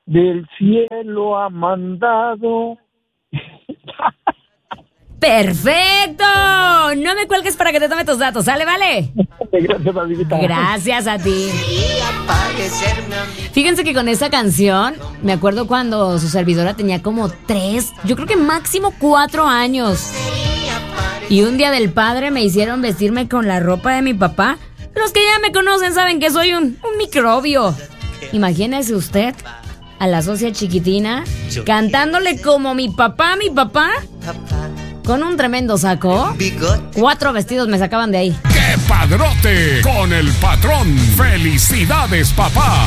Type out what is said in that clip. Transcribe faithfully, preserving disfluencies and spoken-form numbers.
del cielo ha mandado. ¡Perfecto! No me cuelgues para que te tome tus datos, ¿sale, vale? Gracias, amiguita. Gracias a ti. Fíjense que con esa canción, me acuerdo cuando su servidora tenía como tres, yo creo que máximo cuatro años. Y un día del padre me hicieron vestirme con la ropa de mi papá. Los que ya me conocen saben que soy un, un microbio. Imagínese usted a la socia chiquitina cantándole como mi papá, mi papá, con un tremendo saco. Cuatro vestidos me sacaban de ahí. ¡Qué padrote! Con el patrón. ¡Felicidades, papá!